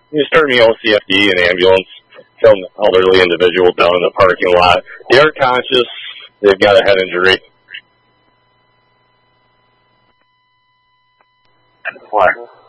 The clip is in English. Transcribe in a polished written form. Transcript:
Just turning OCFD and ambulance, some elderly individual down in the parking lot. They are conscious. They've got a head injury. What?